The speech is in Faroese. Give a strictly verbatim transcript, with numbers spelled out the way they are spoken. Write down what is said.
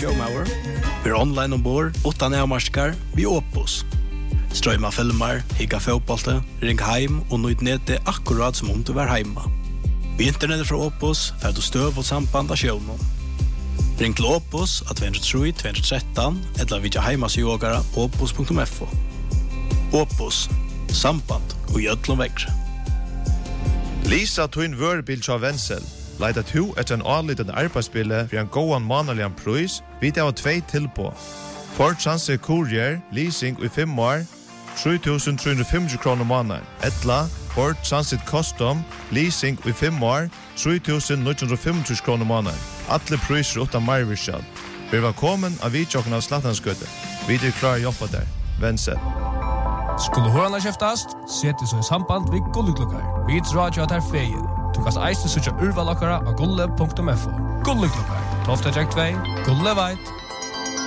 showmauer. Vi er online ombord, utan avmarskar, vi Opus. Strøyma filmer, higga fotbollte, ring heim og nøyt nete akkurat som om du var heima. Vi internettet fra Opus, fer du støv og samband av sjøvnen. Ring til Opus at två noll tre två ett tre eller vidja heimas yogara opus punktum f o. Opus, samband og jötlom vekre. Lisa Twin Wörbil av Wenzel. Leida to etter en anliten arbeidsbille for en gåan manalian prøys, vidt av tvei tilpå. Ford Transit Courier, leasing i fem år, tre tusen tre hundre femti kroner måneden. Etla, Ford Transit Custom, leasing i fem år, tre tusen ni hundre femti kroner måneden. Alle priser utan marvirskjall. Vi var kommet av vidtjokken av Slattanskøtte. Vi er klar å jobbe der. Wenzel. Skulle hørene kjeftast, sette så i samband ved Gulleklokkar. Vi tror at jeg tar feien. Du kan eisen søtja urvalokkara av gulle punktum f o. Gulleklokkar. Tofta Jack två, Gulle veit.